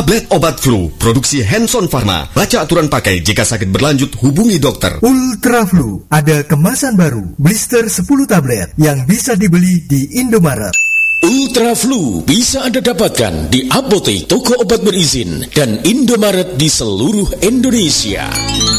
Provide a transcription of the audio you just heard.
Tablet obat flu, produksi Hanson Pharma. Baca aturan pakai, jika sakit berlanjut hubungi dokter. Ultra Flu, ada kemasan baru, blister 10 tablet yang bisa dibeli di Indomaret. Ultra Flu bisa Anda dapatkan di apotek, toko obat berizin, dan Indomaret di seluruh Indonesia.